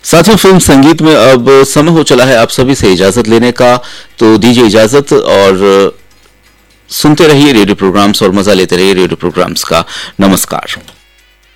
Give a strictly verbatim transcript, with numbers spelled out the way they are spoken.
साथियों, फिल्म संगीत में अब समय हो चला है आप सभी से इजाजत लेने का, तो दीजिए इजाजत और सुनते रहिए रेडियो प्रोग्राम्स और मजा लेते रहिए रेडियो प्रोग्राम्स का। नमस्कार।